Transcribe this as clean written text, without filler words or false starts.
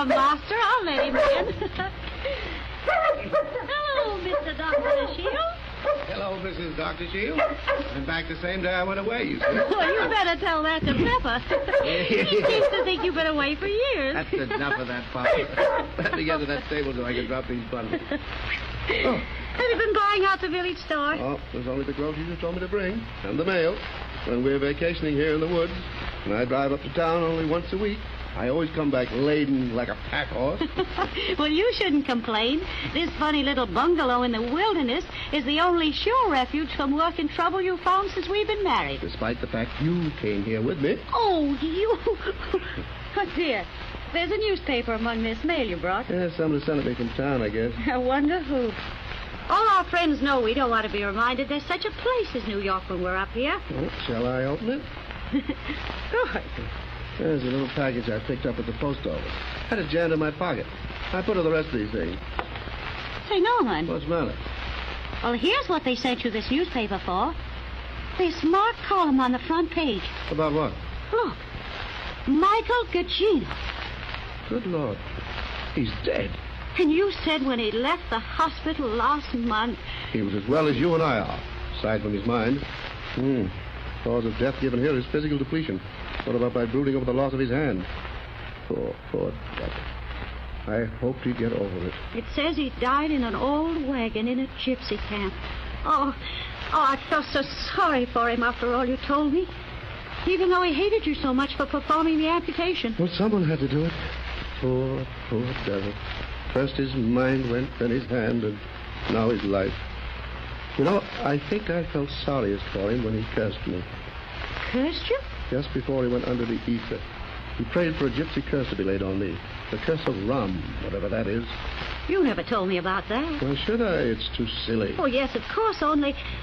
come, Master. I'll let him in. Hello, Mr. Dr. Shield. Hello, Mrs. Dr. Shield. I'm back the same day I went away, you see. Well, you better tell that to Pepper. He seems to think you've been away for years. That's enough of that, Papa. Let me get to that table so I can drop these bundles. Oh. Have you been buying out the village store? Oh, there's only the groceries you told me to bring, and the mail. When we're vacationing here in the woods, and I drive up to town only once a week, I always come back laden like a pack horse. Well, you shouldn't complain. This funny little bungalow in the wilderness is the only sure refuge from work and trouble you've found since we've been married. Despite the fact you came here with me. Oh, you... Oh, dear. There's a newspaper among this mail you brought. Yeah, somebody sent it me from town, I guess. I wonder who. All our friends know we don't want to be reminded there's such a place as New York when we're up here. Well, shall I open it? Good. There's a little package I picked up at the post office. Had it jammed in my pocket. I put all the rest of these things. Say, Norman. What's the matter? Well, here's what they sent you this newspaper for. This marked column on the front page. About what? Look. Michael Gugino. Good Lord. He's dead. And you said when he left the hospital last month... He was as well as you and I are, aside from his mind. Cause of death given here is physical depletion. What about by brooding over the loss of his hand? Poor Doc. I hoped he'd get over it. It says he died in an old wagon in a gypsy camp. Oh, I felt so sorry for him after all you told me. Even though he hated you so much for performing the amputation. Well, someone had to do it. Poor devil. First his mind went, then his hand, and now his life. You know, I think I felt sorriest for him when he cursed me. Cursed you? Just before he went under the ether. He prayed for a gypsy curse to be laid on me. The curse of rum, whatever that is. You never told me about that. Why should I? It's too silly. Oh, yes, of course, only...